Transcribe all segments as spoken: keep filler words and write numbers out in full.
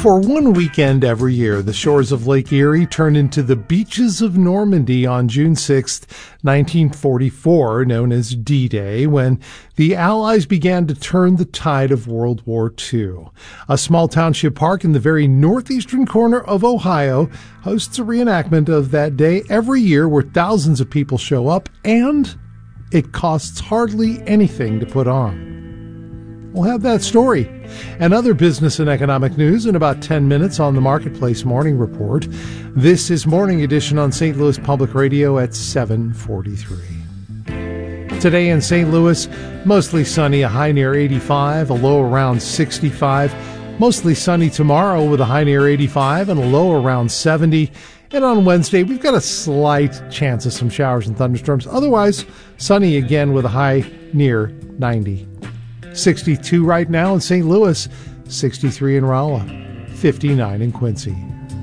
For one weekend every year, the shores of Lake Erie turn into the beaches of Normandy on June sixth, nineteen forty-four, known as D-Day, when the Allies began to turn the tide of World War Two. A small township park in the very northeastern corner of Ohio hosts a reenactment of that day every year where thousands of people show up, and it costs hardly anything to put on. We'll have that story and other business and economic news in about ten minutes on the Marketplace Morning Report. This is Morning Edition on Saint Louis Public Radio at seven forty-three. Today in Saint Louis, mostly sunny, a high near eighty-five, a low around sixty-five. Mostly sunny tomorrow with a high near eighty-five and a low around seventy. And on Wednesday, we've got a slight chance of some showers and thunderstorms. Otherwise, sunny again with a high near ninety. sixty-two right now in Saint Louis, sixty-three in Rolla, fifty-nine in Quincy.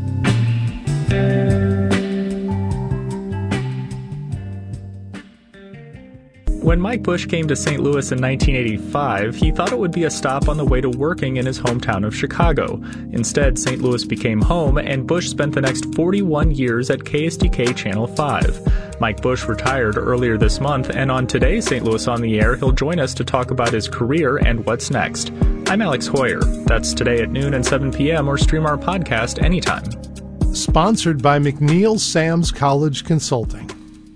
When Mike Bush came to Saint Louis in nineteen eighty-five, he thought it would be a stop on the way to working in his hometown of Chicago. Instead, Saint Louis became home, and Bush spent the next forty-one years at K S D K Channel five. Mike Bush retired earlier this month, and on today's Saint Louis on the Air, he'll join us to talk about his career and what's next. I'm Alex Hoyer. That's today at noon and seven p.m. or stream our podcast anytime. Sponsored by McNeil Sam's College Consulting.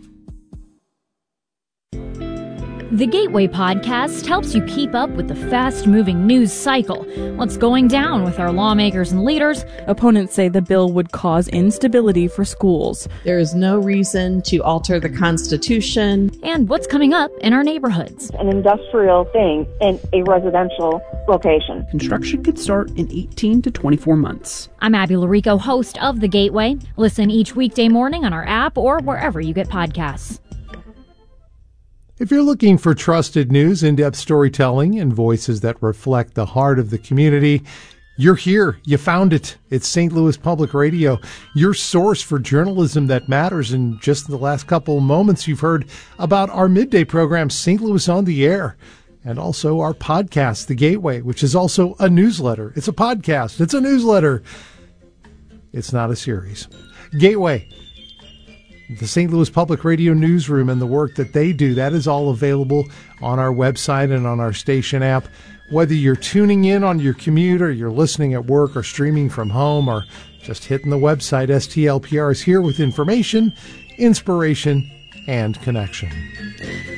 The Gateway Podcast helps you keep up with the fast-moving news cycle. What's going down with our lawmakers and leaders? Opponents say the bill would cause instability for schools. There is no reason to alter the Constitution. And what's coming up in our neighborhoods. An industrial thing in a residential location. Construction could start in eighteen to twenty-four months. I'm Abby Larico, host of The Gateway. Listen each weekday morning on our app or wherever you get podcasts. If you're looking for trusted news, in-depth storytelling, and voices that reflect the heart of the community, you're here. You found it. It's Saint Louis Public Radio, your source for journalism that matters. And just in the last couple of moments, you've heard about our midday program, Saint Louis on the Air, and also our podcast, The Gateway, which is also a newsletter. It's a podcast. It's a newsletter. It's not a series. Gateway. The Saint Louis Public Radio newsroom and the work that they do, that is all available on our website and on our station app. Whether you're tuning in on your commute or you're listening at work or streaming from home or just hitting the website, S T L P R is here with information, inspiration, and connection.